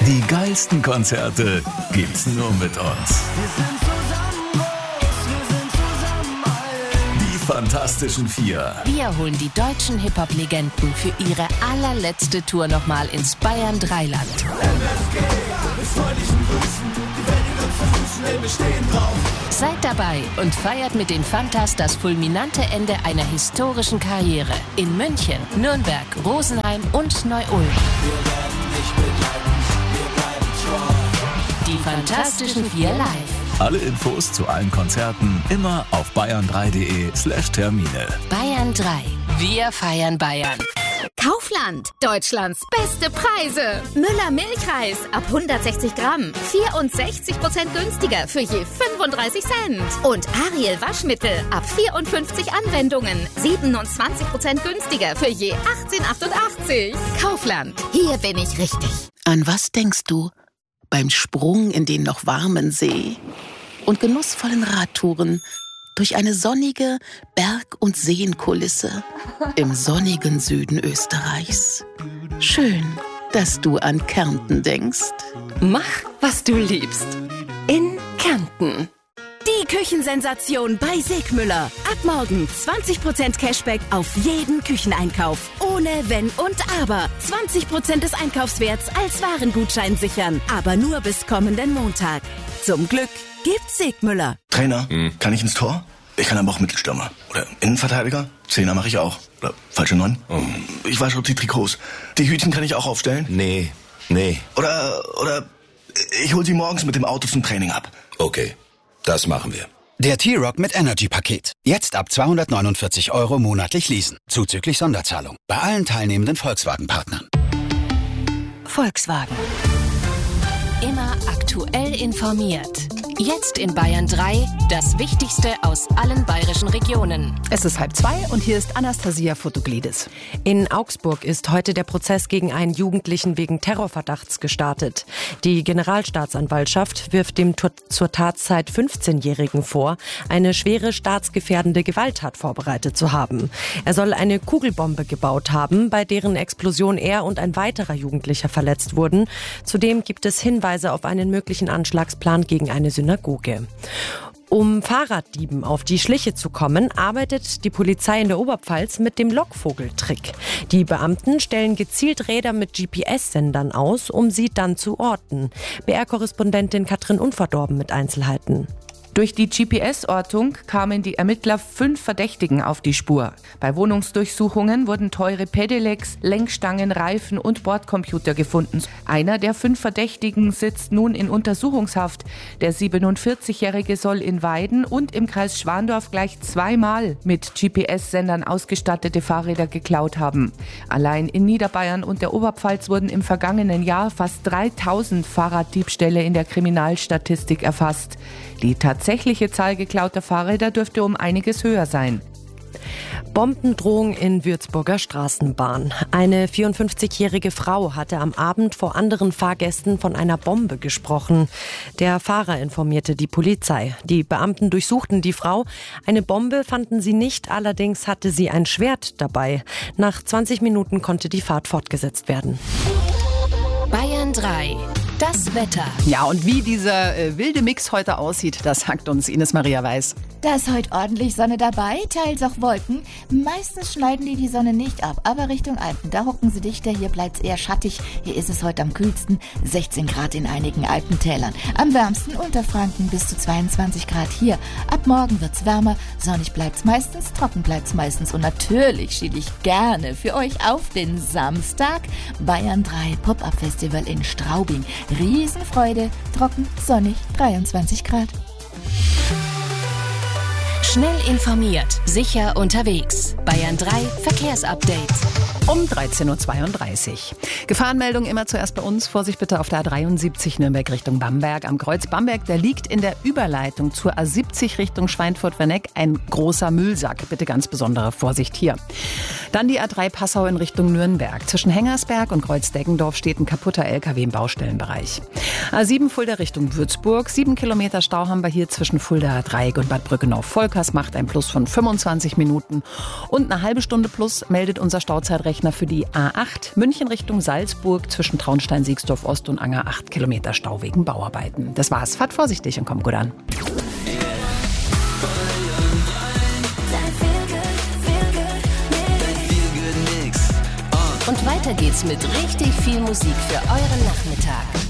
Die geilsten Konzerte gibt's nur mit uns. Die Fantastischen Vier. Wir holen die deutschen Hip-Hop-Legenden für ihre allerletzte Tour nochmal ins Bayern 3-Land. Seid dabei und feiert mit den Fantas das fulminante Ende einer historischen Karriere in München, Nürnberg, Rosenheim und Neu-Ulm. Die Fantastischen Vier live. Alle Infos zu allen Konzerten immer auf bayern3.de/Termine. Bayern 3. Wir feiern Bayern. Kaufland. Deutschlands beste Preise. Müller Milchreis ab 160 Gramm. 64% günstiger für je 35 Cent. Und Ariel Waschmittel ab 54 Anwendungen. 27% günstiger für je 18,88. Kaufland. Hier bin ich richtig. An was denkst du beim Sprung in den noch warmen See und genussvollen Radtouren durch eine sonnige Berg- und Seenkulisse im sonnigen Süden Österreichs? Schön, dass du an Kärnten denkst. Mach, was du liebst. In Kärnten. Die Küchensensation bei Segmüller. Ab morgen 20% Cashback auf jeden Kücheneinkauf. Ohne Wenn und Aber. 20% des Einkaufswerts als Warengutschein sichern. Aber nur bis kommenden Montag. Zum Glück gibt's Segmüller. Trainer, kann ich ins Tor? Ich kann aber auch Mittelstürmer. Oder Innenverteidiger? Zehner mache ich auch. Oder falsche 9? Ich wasche die Trikots. Die Hütchen kann ich auch aufstellen? Nee. Oder ich hol sie morgens mit dem Auto zum Training ab. Okay, das machen wir. Der T-Rock mit Energy-Paket. Jetzt ab 249 € monatlich leasen. Zuzüglich Sonderzahlung. Bei allen teilnehmenden Volkswagen-Partnern. Volkswagen. Immer aktuell informiert. Jetzt in Bayern 3 das Wichtigste aus allen bayerischen Regionen. Es ist 1:30 und hier ist Anastasia Fotoglidis. In Augsburg ist heute der Prozess gegen einen Jugendlichen wegen Terrorverdachts gestartet. Die Generalstaatsanwaltschaft wirft dem zur Tatzeit 15-Jährigen vor, eine schwere staatsgefährdende Gewalttat vorbereitet zu haben. Er soll eine Kugelbombe gebaut haben, bei deren Explosion er und ein weiterer Jugendlicher verletzt wurden. Zudem gibt es Hinweise auf einen möglichen Anschlagsplan gegen eine Synagoge. Um Fahrraddieben auf die Schliche zu kommen, arbeitet die Polizei in der Oberpfalz mit dem Lockvogeltrick. Die Beamten stellen gezielt Räder mit GPS-Sendern aus, um sie dann zu orten. BR-Korrespondentin Katrin Unverdorben mit Einzelheiten. Durch die GPS-Ortung kamen die Ermittler 5 Verdächtigen auf die Spur. Bei Wohnungsdurchsuchungen wurden teure Pedelecs, Lenkstangen, Reifen und Bordcomputer gefunden. Einer der 5 Verdächtigen sitzt nun in Untersuchungshaft. Der 47-Jährige soll in Weiden und im Kreis Schwandorf gleich 2-mal mit GPS-Sendern ausgestattete Fahrräder geklaut haben. Allein in Niederbayern und der Oberpfalz wurden im vergangenen Jahr fast 3000 Fahrraddiebstähle in der Kriminalstatistik erfasst. Die tatsächliche Zahl geklauter Fahrräder dürfte um einiges höher sein. Bombendrohung in Würzburger Straßenbahn. Eine 54-jährige Frau hatte am Abend vor anderen Fahrgästen von einer Bombe gesprochen. Der Fahrer informierte die Polizei. Die Beamten durchsuchten die Frau. Eine Bombe fanden sie nicht, allerdings hatte sie ein Schwert dabei. Nach 20 Minuten konnte die Fahrt fortgesetzt werden. Bayern 3. Das Wetter. Ja, und wie dieser wilde Mix heute aussieht, das sagt uns Ines Maria Weiß. Da ist heute ordentlich Sonne dabei, teils auch Wolken. Meistens schneiden die Sonne nicht ab, aber Richtung Alpen, da hocken sie dichter. Hier bleibt's eher schattig. Hier ist es heute am kühlsten, 16 Grad in einigen Alpentälern. Am wärmsten Unterfranken bis zu 22 Grad hier. Ab morgen wird's wärmer, sonnig bleibt's meistens, trocken bleibt's meistens. Und natürlich schiele ich gerne für euch auf den Samstag. Bayern 3 Pop-Up-Festival in Straubing. Riesenfreude, trocken, sonnig, 23 Grad. Schnell informiert, sicher unterwegs. Bayern 3 Verkehrsupdate. Um 13.32 Uhr. Gefahrenmeldung immer zuerst bei uns. Vorsicht bitte auf der A73 Nürnberg Richtung Bamberg. Am Kreuz Bamberg, da liegt in der Überleitung zur A70 Richtung Schweinfurt-Werneck ein großer Müllsack. Bitte ganz besondere Vorsicht hier. Dann die A3 Passau in Richtung Nürnberg. Zwischen Hengersberg und Kreuz-Deggendorf steht ein kaputter LKW im Baustellenbereich. A7 Fulda Richtung Würzburg. 7 Kilometer Stau haben wir hier zwischen Fulda Dreieck und Bad Brückenau-Volkach. Lukas macht ein Plus von 25 Minuten. Und eine halbe Stunde plus meldet unser Stauzeitrechner für die A8 München Richtung Salzburg zwischen Traunstein, Siegsdorf Ost und Anger 8 Kilometer Stau wegen Bauarbeiten. Das war's. Fahrt vorsichtig und kommt gut an. Und weiter geht's mit richtig viel Musik für euren Nachmittag.